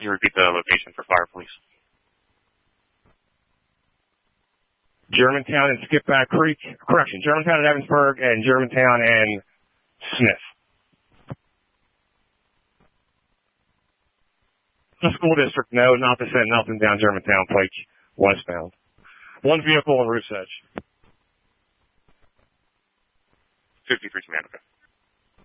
you repeat the location for fire, please? Germantown and Skipback Creek. Correction, Germantown and Evansburg and Germantown and Smith. The school district, no, not to send nothing down Germantown Pike westbound. One vehicle on Roof's Edge. 53 command, okay.